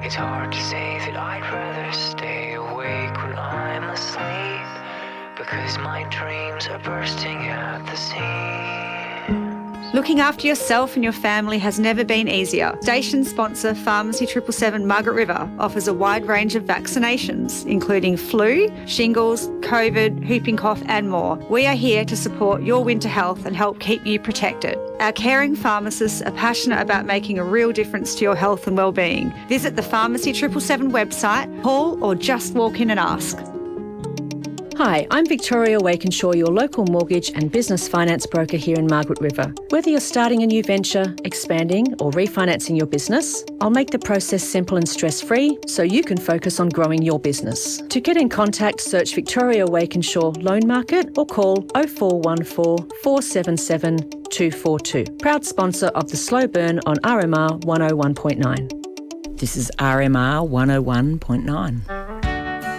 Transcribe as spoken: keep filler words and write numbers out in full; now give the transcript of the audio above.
It's hard to say that I'd rather stay awake when I'm asleep, because my dreams are bursting at the seams. Looking after yourself and your family has never been easier. Station sponsor Pharmacy seven seven seven Margaret River offers a wide range of vaccinations, including flu, shingles, COVID, whooping cough and more. We are here to support your winter health and help keep you protected. Our caring pharmacists are passionate about making a real difference to your health and well-being. Visit the Pharmacy seven seven seven website, call or just walk in and ask. Hi, I'm Victoria Wakenshaw, your local mortgage and business finance broker here in Margaret River. Whether you're starting a new venture, expanding or refinancing your business, I'll make the process simple and stress-free so you can focus on growing your business. To get in contact, search Victoria Wakenshaw Loan Market or call oh four one four, four seven seven, two four two. Proud sponsor of the Slow Burn on R M R one oh one point nine. This is R M R one oh one point nine.